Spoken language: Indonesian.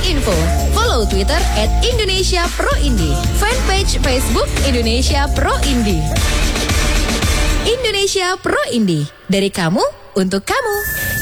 info. Follow Twitter @IndonesiaProIndie. Fanpage Facebook Indonesia Pro Indie. Indonesia Pro Indie. Dari kamu, untuk kamu.